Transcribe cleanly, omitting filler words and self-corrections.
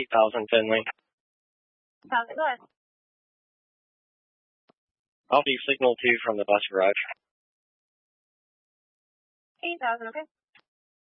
8,000 Finley. 8,000, go ahead. I'll be signal 2 from the bus garage. 8,000, okay.